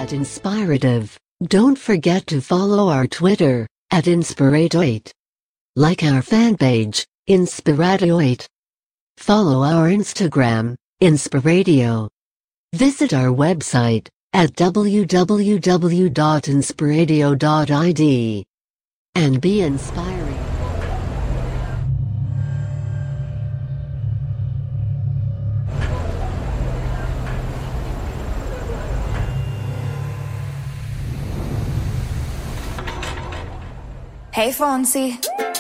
@Inspirative. Don't forget to follow our Twitter, @Inspirato8. Like our fan page, Inspirato8. Follow our Instagram, Inspiradio. Visit our website at www.inspiradio.id. And be inspiring. Hey, Fonzie.